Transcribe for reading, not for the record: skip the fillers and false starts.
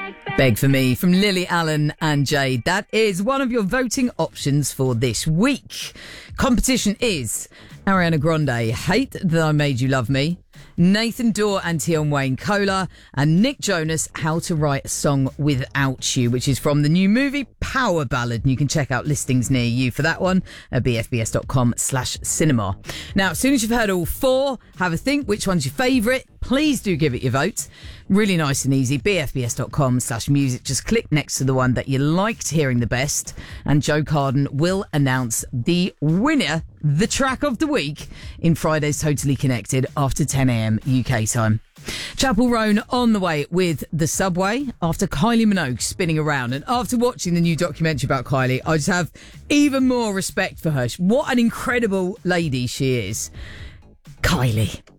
Beg for Me from Lily Allen and Jade. That is one of your voting options for this week. Competition is Ariana Grande, Hate That I Made You Love Me, Nathan Dorr and Tion Wayne Cola, and Nick Jonas, How to Write a Song Without You, which is from the new movie Power Ballad. And you can check out listings near you for that one at bfbs.com/cinema. Now, as soon as you've heard all four, have a think which one's your favourite. Please do give it your vote. Really nice and easy. bfbs.com/music. Just click next to the one that you liked hearing the best, and Joe Carden will announce the winner, the track of the week, in Friday's Totally Connected after 10 a.m. UK time. Chapel Roan on the way with The Subway after Kylie Minogue spinning around. And after watching the new documentary about Kylie, I just have even more respect for her. What an incredible lady she is. Kylie.